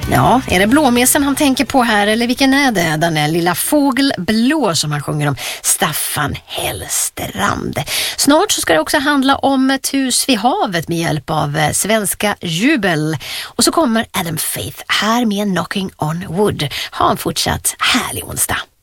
Ja, är det blåmesen han tänker på här eller vilken är det? Den är lilla fågelblå som han sjunger om, Staffan Hellstrand. Snart så ska det också handla om ett hus vid havet med hjälp av svenska Jubel. Och så kommer Adam Faith här med Knocking on Wood. Ha en fortsatt härlig onsdag.